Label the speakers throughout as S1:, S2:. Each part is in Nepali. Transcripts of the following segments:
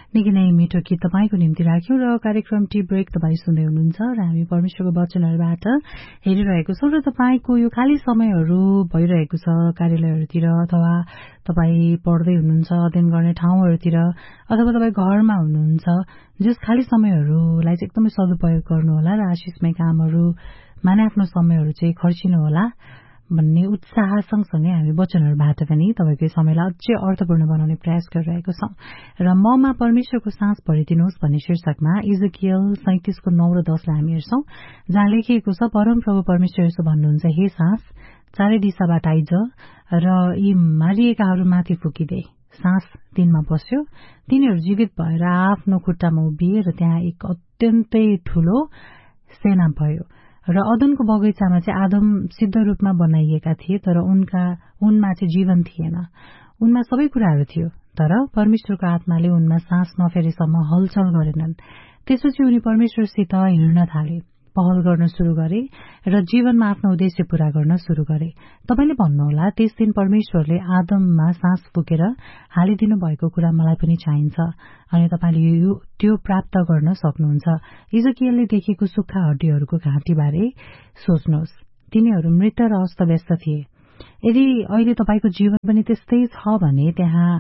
S1: निकै नै मिठो गीत तपाईको निम्ति राख्यौं र कार्यक्रम टी ब्रेक तपाई सुन्दै हुनुहुन्छ र हामी परमेश्वरको वचनहरूबाट हेरिरहेको छौं र तपाईको यो खाली समयहरू भइरहेको छ कार्यालयहरूतिर अथवा तपाई पढ्दै हुनुहुन्छ अध्ययन गर्ने ठाउँहरूतिर अथवा तपाई घरमा हुनुहुन्छ जस खाली समयहरूलाई चाहिँ एकदमै सदुपयोग गर्नुहोला र आशिषमय कामहरूमा नै आफ्नो समयहरू चाहिँ खर्चिनु होला भन्ने उत्साह सँगसँगै हामी वचनहरूबाट पनि तपाईको समयलाई अझै अर्थपूर्ण बनाउने प्रयास गरिरहेको छौं र ममा परमेश्वरको सास भरिदिनुहोस् भन्ने शीर्षकमा इजकियल 37 को 9 र 10 लाई हामी हेर्छौं जहाँ लेखिएको छ परमप्रभु परमेश्वर यसो भन्नुहुन्छ हे सास चारै दिशाबाट आइज र यी मारिएकाहरूमाथि फुकिदे सास तिनमा बस्यो तिनीहरू जीवित भएर आफ्नो खुट्टामा उभिए र त्यहाँ एक अत्यन्तै ठूलो सेना भयो र अदनको बगैँचामा चाहिँ आदम सिद्ध रूपमा बनाइएका थिए तर उनमा चाहिँ जीवन थिएन उनमा सबै कुराहरू थियो तर परमेश्वरको आत्माले उनमा सास नफेरेसम्म हलचल गरेनन् त्यसपछि उनी परमेश्वरसित हिँड्न थाले पहल गर्न शुरू गरे र जीवनमा आफ्नो उद्देश्य पूरा गर्न शुरू गरे तपाईले भन्नुहोला त्यस दिन परमेश्वरले आदममा सास फुकेर हालिदिनु भएको कुरा मलाई पनि चाहिन्छ अनि तपाईले त्यो प्राप्त गर्न सक्नुहुन्छ इजकियलले देखेको सुक्खा हड्डीहरूको घाँटीबारे सोच्नुहोस् तिनीहरू मृत र अस्तव्यस्त थिए यदि अहिले तपाईको जीवन पनि त्यस्तै छ भने त्यहाँ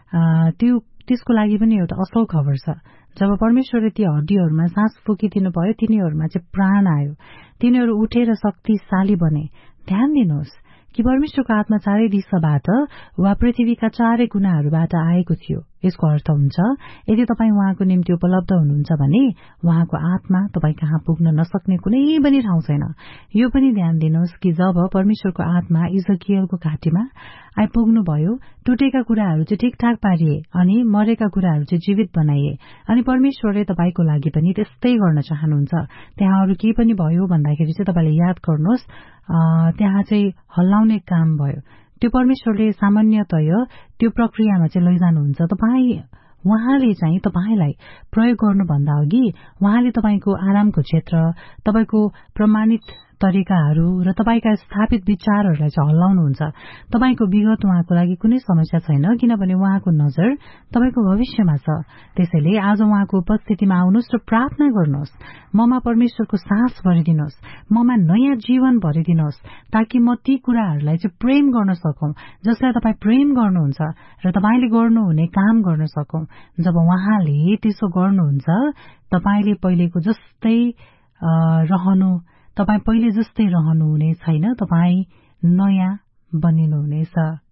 S1: त्यसको लागि पनि एउटा असल खबर छ जब परमेश्वरले ती हड्डीहरूमा सास फुकिदिनु भयो तिनीहरूमा चाहिँ प्राण आयो तिनीहरू उठेर शक्तिशाली बने ध्यान दिनुहोस् कि परमेश्वरको आत्मा चारै दिशाबाट वा पृथ्वीका चारै कुनाहरूबाट आएको थियो यसको अर्थ हुन्छ यदि तपाई उहाँको निम्ति उपलब्ध हुनुहुन्छ भने उहाँको आत्मा तपाई कहाँ पुग्न नसक्ने कुनै पनि ठाउँ छैन यो पनि ध्यान दिनुहोस् कि जब परमेश्वरको आत्मा इजकियलको घाँटीमा आइपुग्नु भयो टुटेका कुराहरू चाहिँ ठिकठाक पारिए अनि मरेका कुराहरू चाहिँ जीवित बनाइए अनि परमेश्वरले तपाईको लागि पनि त्यस्तै गर्न चाहनुहुन्छ त्यहाँ अरू के पनि भयो भन्दाखेरि चाहिँ तपाईले याद गर्नुहोस् त्यहाँ चाहिँ हल्लाउने काम भयो त्यो परमेश्वरले सामान्यतया त्यो प्रक्रियामा चाहिँ लैजानुहुन्छ उहाँले चाहिँ तपाईलाई प्रयोग गर्नुभन्दा अघि उहाँले तपाईको आरामको क्षेत्र तपाईको प्रमाणित तरिकाहरू र तपाईका स्थापित विचारहरूलाई चाहिँ हल्लाउनुहुन्छ तपाईको विगत उहाँको लागि कुनै समस्या छैन किनभने उहाँको नजर तपाईको भविष्यमा छ त्यसैले आज उहाँको उपस्थितिमा आउनुहोस् र प्रार्थना गर्नुहोस् ममा परमेश्वरको सास भरिदिनुहोस् ममा नयाँ जीवन भरिदिनुहोस् ताकि म ती कुराहरूलाई चाहिँ प्रेम गर्न सकौं जसलाई तपाई प्रेम गर्नुहुन्छ र तपाईले गर्नुहुने काम गर्न सकौं जब उहाँले त्यसो गर्नुहुन्छ तपाईले पहिलेको जस्तै तपाई पहिले जस्तै रहनुहुने छैन तपाई नयाँ बनिनुहुनेछ